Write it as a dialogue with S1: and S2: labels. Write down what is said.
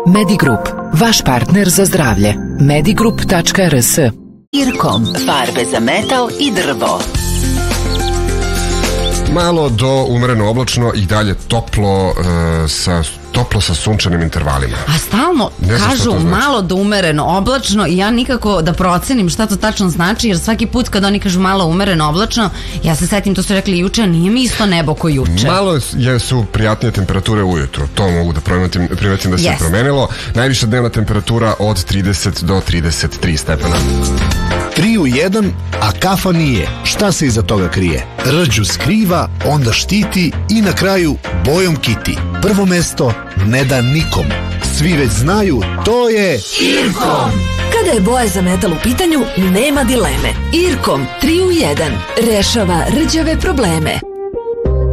S1: Medigrup, vaš partner za zdravlje. Medigrup.rs. Irkom, farbe za metal i drvo.
S2: Malo do umereno oblačno i dalje toplo sa sunčanim intervalima.
S3: A stalno kažu znači. Malo do umereno oblačno i ja nikako da procenim šta to tačno znači, jer svaki put kad oni kažu malo umereno oblačno, ja se setim, to su rekli juče, nije mi isto nebo ko juče.
S2: Malo su prijatnije temperature ujutru, to mogu da primetim da se promenilo. Najviša dnevna temperatura od 30 do 33 stepena.
S4: 3 u 1, a kafa nije. Šta se iza toga krije? Rđu skriva, onda štiti i na kraju bojom kiti. Prvo mesto ne da nikom. Svi već znaju, to je
S1: Irkom. Kada je boja za metal u pitanju, nema dileme. Irkom 3 u 1 rešava rđave probleme.